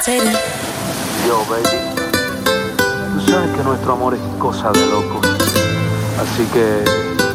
City. Yo, baby, tú sabes que nuestro amor es cosa de locos. Así que